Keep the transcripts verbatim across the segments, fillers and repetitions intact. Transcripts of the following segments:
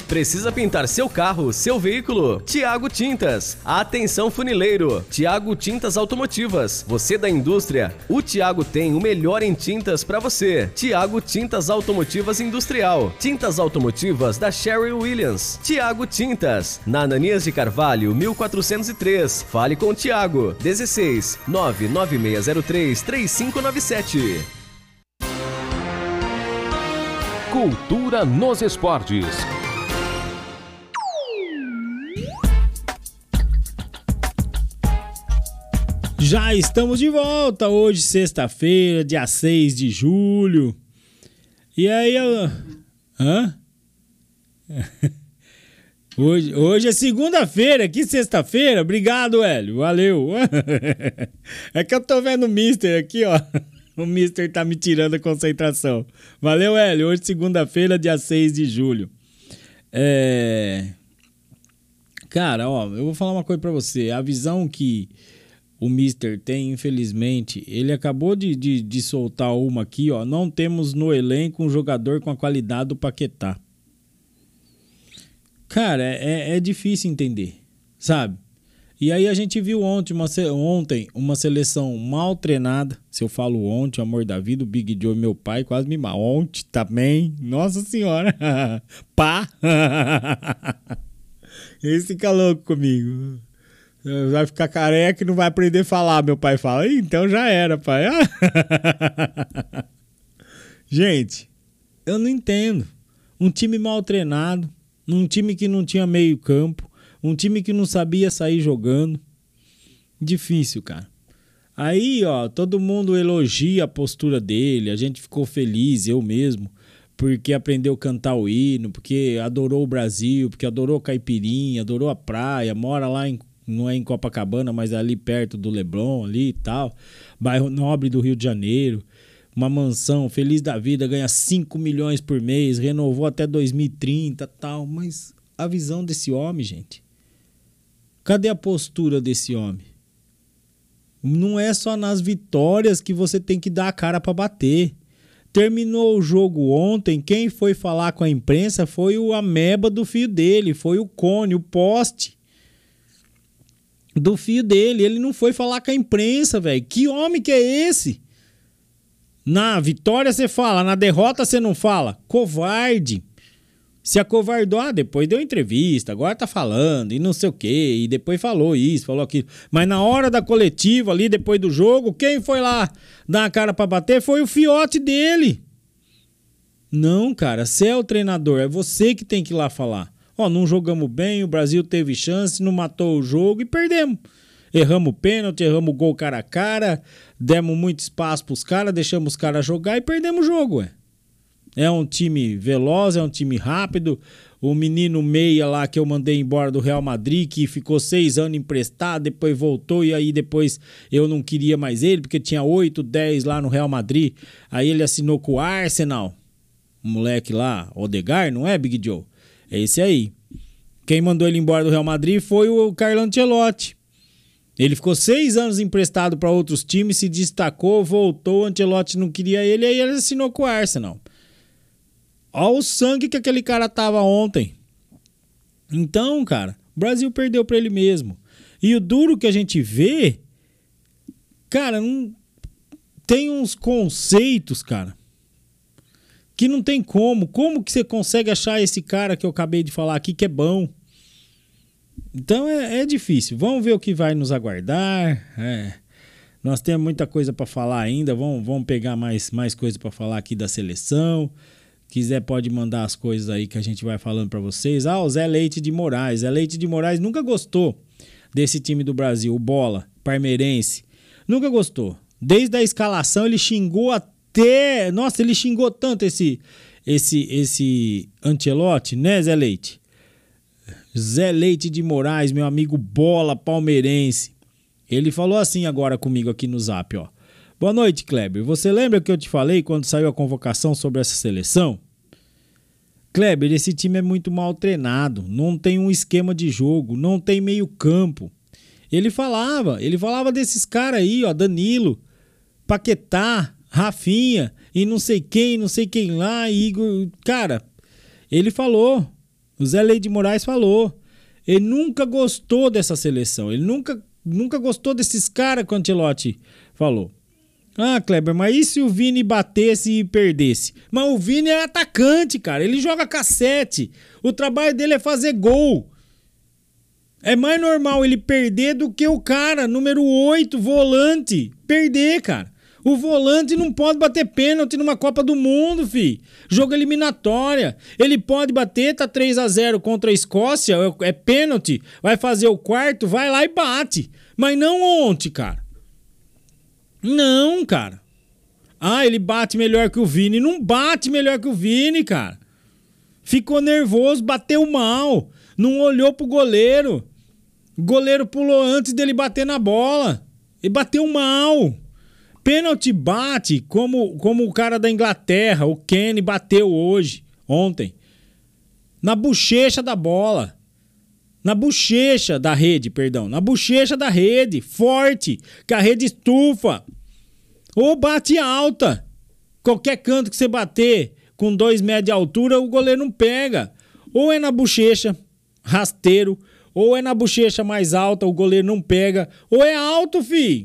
Precisa pintar seu carro, seu veículo? Tiago Tintas. Atenção funileiro. Tiago Tintas Automotivas. Você da indústria? O Tiago tem o melhor em tintas para você. Tiago Tintas Automotivas Industrial. Tintas automotivas da Sherwin Williams. Tiago Tintas. Na Ananias de Carvalho, mil quatrocentos e três. Fale com o Tiago. dezesseis nove nove seis zero três três cinco nove sete. Cultura nos esportes. Já estamos de volta hoje, sexta-feira, dia seis de julho. E aí, eu... hã? Hoje, hoje é segunda-feira, que sexta-feira. Obrigado, Hélio, valeu. É que eu tô vendo o Mister aqui, ó. O Mister tá me tirando a concentração. Valeu, Hélio. Hoje, segunda-feira, dia seis de julho. É... Cara, ó, eu vou falar uma coisa pra você. A visão que o Mister tem, infelizmente, ele acabou de, de, de soltar uma aqui, ó. Não temos no elenco um jogador com a qualidade do Paquetá. Cara, é, é difícil entender, sabe? E aí a gente viu ontem uma, ontem uma seleção mal treinada. Se eu falo ontem, amor da vida, o Big Joe, meu pai, quase me mal. Ontem também, nossa senhora. Pá! Esse fica louco comigo. Vai ficar careca e não vai aprender a falar, meu pai fala. Então já era, pai. Gente, eu não entendo. Um time mal treinado, um time que não tinha meio campo, um time que não sabia sair jogando. Difícil, cara. Aí, ó, todo mundo elogia a postura dele, a gente ficou feliz, eu mesmo, porque aprendeu a cantar o hino, porque adorou o Brasil, porque adorou caipirinha, adorou a praia, mora lá em, não é em Copacabana, mas é ali perto do Leblon, ali e tal, bairro nobre do Rio de Janeiro, uma mansão, feliz da vida, ganha cinco milhões por mês, renovou até dois mil e trinta e tal, mas a visão desse homem, gente, cadê a postura desse homem? Não é só nas vitórias que você tem que dar a cara para bater. Terminou o jogo ontem, quem foi falar com a imprensa foi o ameba do filho dele, foi o cone, o poste do filho dele. Ele não foi falar com a imprensa, velho. Que homem que é esse? Na vitória você fala, na derrota você não fala. Covarde. Se acovardou, ah, depois deu entrevista, agora tá falando, e não sei o quê, e depois falou isso, falou aquilo. Mas na hora da coletiva ali, depois do jogo, quem foi lá dar a cara pra bater foi o fiote dele. Não, cara, você é o treinador, é você que tem que ir lá falar. Ó, não jogamos bem, o Brasil teve chance, não matou o jogo e perdemos. Erramos o pênalti, erramos o gol cara a cara, demos muito espaço pros caras, deixamos os caras jogar e perdemos o jogo, ué. É um time veloz, é um time rápido. O menino meia lá que eu mandei embora do Real Madrid, que ficou seis anos emprestado, depois voltou e aí depois eu não queria mais ele, porque tinha oito, dez lá no Real Madrid. Aí ele assinou com o Arsenal. O moleque lá, Odegaard, não é, Big Joe? É esse aí. Quem mandou ele embora do Real Madrid foi o Carlo Ancelotti. Ele ficou seis anos emprestado para outros times, se destacou, voltou, o Ancelotti não queria ele, aí ele assinou com o Arsenal. Olha o sangue que aquele cara tava ontem. Então, cara, o Brasil perdeu pra ele mesmo. E o duro que a gente vê, cara, não... tem uns conceitos, cara, que não tem como. Como que você consegue achar esse cara que eu acabei de falar aqui que é bom? Então é, é difícil. Vamos ver o que vai nos aguardar. É. Nós temos muita coisa pra falar ainda. Vamos, vamos pegar mais, mais coisa pra falar aqui da seleção. Quiser pode mandar as coisas aí que a gente vai falando pra vocês. Ah, o Zé Leite de Moraes. Zé Leite de Moraes nunca gostou desse time do Brasil, o Bola, parmeirense. Nunca gostou. Desde a escalação ele xingou até... Nossa, ele xingou tanto esse, esse, esse Ancelotti, né, Zé Leite? Zé Leite de Moraes, meu amigo Bola, palmeirense. Ele falou assim agora comigo aqui no Zap, ó. Boa noite, Kleber. Você lembra que eu te falei quando saiu a convocação sobre essa seleção? Kleber, esse time é muito mal treinado, não tem um esquema de jogo, não tem meio campo. Ele falava, ele falava desses caras aí, ó, Danilo, Paquetá, Rafinha, e não sei quem, não sei quem lá, Igor... Cara, ele falou, O Zé Leite de Moraes falou. Ele nunca gostou dessa seleção. Ele nunca, nunca gostou desses caras que o Ancelotti falou. Ah, Kleber, mas e se o Vini batesse e perdesse? Mas o Vini é atacante, cara. Ele joga cassete. O trabalho dele é fazer gol. É mais normal ele perder do que o cara, número oito, volante, perder, cara. O volante não pode bater pênalti numa Copa do Mundo, fi. Jogo eliminatória. Ele pode bater, tá três a zero contra a Escócia, é pênalti. Vai fazer o quarto, vai lá e bate. Mas não ontem, cara. Não, cara. Ah, ele bate melhor que o Vini. Não bate melhor que o Vini, cara. Ficou nervoso, bateu mal. Não olhou pro goleiro. O goleiro pulou antes dele bater na bola. Ele bateu mal. Pênalti bate como, como o cara da Inglaterra, o Kenny, bateu hoje, ontem. Na bochecha da bola. Na bochecha da rede, perdão. Na bochecha da rede, forte, que a rede estufa. Ou bate alta. Qualquer canto que você bater com dois metros de altura, o goleiro não pega. Ou é na bochecha, rasteiro, ou é na bochecha mais alta, o goleiro não pega. Ou é alto, fi.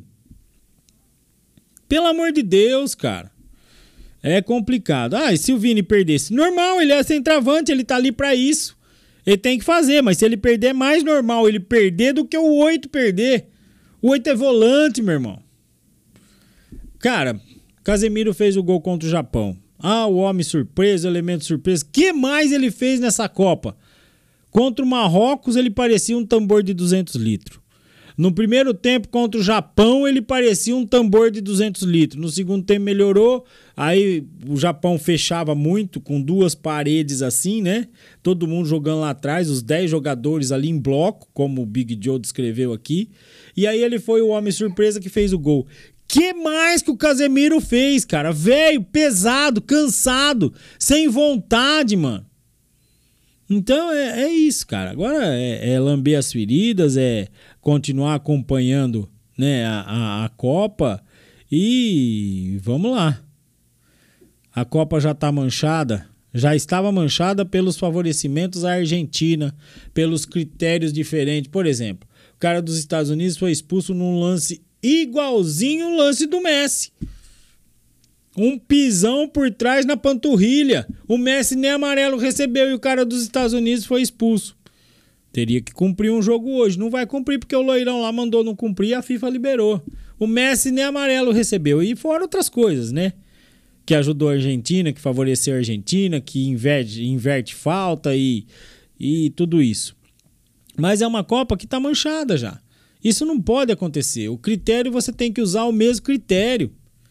Pelo amor de Deus, cara. É complicado. Ah, e se o Vini perdesse? Normal, ele é centroavante, ele tá ali pra isso. Ele tem que fazer, mas se ele perder, é mais normal ele perder do que o oito perder. O oito é volante, meu irmão. Cara, Casemiro fez o gol contra o Japão. Ah, o homem surpresa, o elemento surpresa. O que mais ele fez nessa Copa? Contra o Marrocos, ele parecia um tambor de duzentos litros. No primeiro tempo, contra o Japão, ele parecia um tambor de duzentos litros. No segundo tempo, melhorou. Aí, o Japão fechava muito, com duas paredes assim, né? Todo mundo jogando lá atrás, os dez jogadores ali em bloco, como o Big Joe descreveu aqui. E aí, ele foi o homem surpresa que fez o gol. Que mais que o Casemiro fez, cara? Velho, pesado, cansado, sem vontade, mano. Então é, é isso, cara. Agora é, é lamber as feridas, é continuar acompanhando, né, a, a, a Copa e vamos lá. A Copa já tá manchada, já estava manchada pelos favorecimentos à Argentina, pelos critérios diferentes. Por exemplo, o cara dos Estados Unidos foi expulso num lance igualzinho o lance do Messi. Um pisão por trás na panturrilha. O Messi nem amarelo recebeu e o cara dos Estados Unidos foi expulso. Teria que cumprir um jogo hoje. Não vai cumprir porque o loirão lá mandou não cumprir e a FIFA liberou. O Messi nem amarelo recebeu. E fora outras coisas, né? Que ajudou a Argentina, que favoreceu a Argentina, que inverte, inverte falta e, e tudo isso. Mas é uma Copa que tá manchada já. Isso não pode acontecer. O critério, você tem que usar o mesmo critério.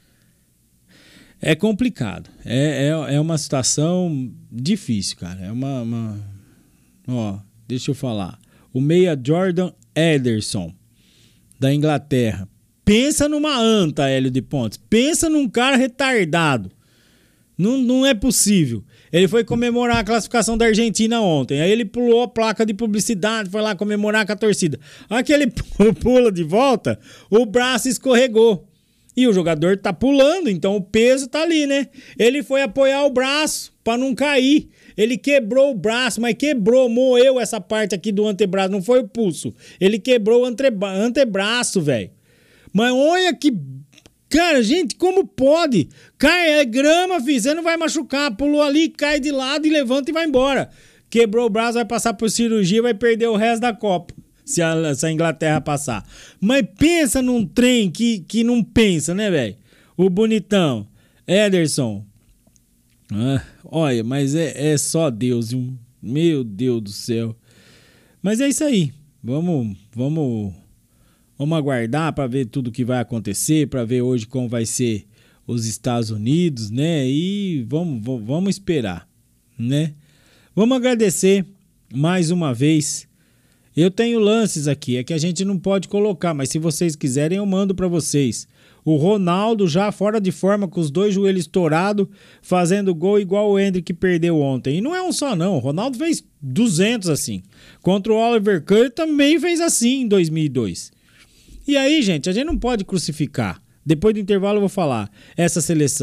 É complicado. É, é, é uma situação difícil, cara. É uma, uma... Ó, deixa eu falar. O meia Jordan Ederson, da Inglaterra. Pensa numa anta, Hélio de Pontes. Pensa num cara retardado. Não, não é possível. Ele foi comemorar a classificação da Argentina ontem. Aí ele pulou a placa de publicidade, foi lá comemorar com a torcida. Aí que ele pula de volta, o braço escorregou. E o jogador tá pulando, então o peso tá ali, né? Ele foi apoiar o braço pra não cair. Ele quebrou o braço, mas quebrou, moeu essa parte aqui do antebraço, não foi o pulso. Ele quebrou o antebra- antebraço, velho. Mas olha que... Cara, gente, como pode? Cai, é grama, filho, você não vai machucar. Pulou ali, cai de lado e levanta e vai embora. Quebrou o braço, vai passar por cirurgia, vai perder o resto da Copa. Se a, se a Inglaterra passar. Mas pensa num trem que, que não pensa, né, velho? O bonitão, Ederson. Ah, olha, mas é, é só Deus. Um, meu Deus do céu. Mas é isso aí. Vamos, vamos, vamos aguardar para ver tudo que vai acontecer, para ver hoje como vai ser os Estados Unidos, né? E vamos, vamos, vamos esperar, né? Vamos agradecer mais uma vez. Eu tenho lances aqui, é que a gente não pode colocar, mas se vocês quiserem eu mando para vocês. O Ronaldo já fora de forma, com os dois joelhos estourados, fazendo gol igual o Endrick que perdeu ontem. E não é um só não, o Ronaldo fez duzentos assim. Contra o Oliver Kahn também fez assim em dois mil e dois. E aí, gente, a gente não pode crucificar. Depois do intervalo eu vou falar essa seleção.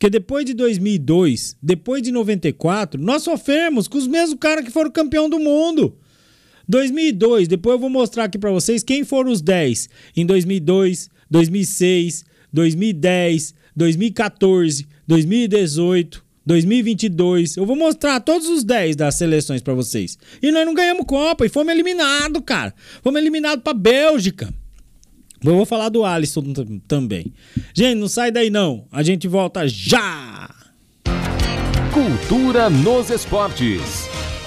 Porque depois de dois mil e dois, depois de noventa e quatro, nós sofremos com os mesmos caras que foram campeão do mundo. dois mil e dois, depois eu vou mostrar aqui pra vocês quem foram os dez. Em dois mil e dois, dois mil e seis, dois mil e dez, dois mil e quatorze, dois mil e dezoito, dois mil e vinte e dois. Eu vou mostrar todos os dez das seleções pra vocês. E nós não ganhamos Copa e fomos eliminados, cara. Fomos eliminados pra Bélgica. Eu vou falar do Alisson também. Gente, não sai daí não. A gente volta já! Cultura nos esportes.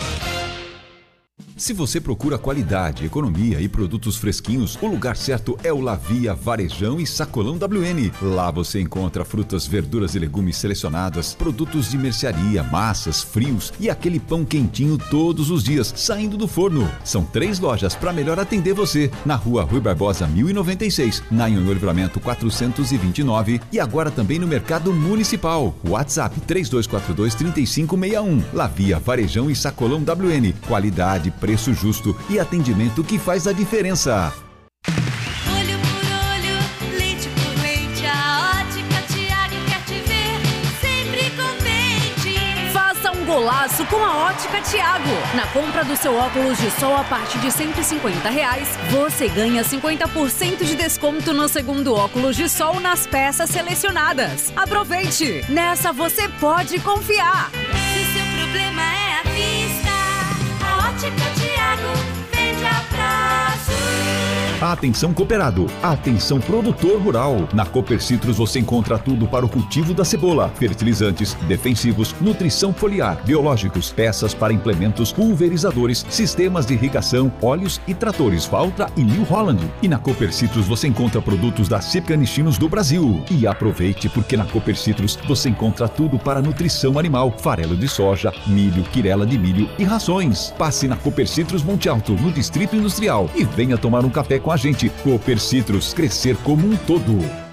Se você procura qualidade, economia e produtos fresquinhos, o lugar certo é o Lavia Varejão e Sacolão W N. Lá você encontra frutas, verduras e legumes selecionadas, produtos de mercearia, massas, frios e aquele pão quentinho todos os dias, saindo do forno. São três lojas para melhor atender você. Na rua Rui Barbosa mil e noventa e seis, na Anhonho Livramento quatrocentos e vinte e nove e agora também no Mercado Municipal. WhatsApp três dois quatro dois, três cinco seis um. Lavia Varejão e Sacolão W N. Qualidade, preço justo e atendimento que faz a diferença. Olho por olho, leite por leite, a Ótica Thiago quer te ver sempre contente. Faça um golaço com a Ótica Thiago. Na compra do seu óculos de sol a partir de cento e cinquenta reais, você ganha cinquenta por cento de desconto no segundo óculos de sol nas peças selecionadas. Aproveite! Nessa você pode confiar. Se seu problema é a vista, a Ótica Thiago vende a prazo. Atenção cooperado, atenção produtor rural. Na Cooper Citrus você encontra tudo para o cultivo da cebola, fertilizantes, defensivos, nutrição foliar, biológicos, peças para implementos, pulverizadores, sistemas de irrigação, óleos e tratores Valtra e New Holland. E na Cooper Citrus você encontra produtos da Cipcanichinos do Brasil. E aproveite porque na Cooper Citrus você encontra tudo para nutrição animal, farelo de soja, milho, quirela de milho e rações. Passe na Cooper Citrus Monte Alto, no Distrito Industrial e venha tomar um café com a gente. Cooper Citrus, crescer como um todo.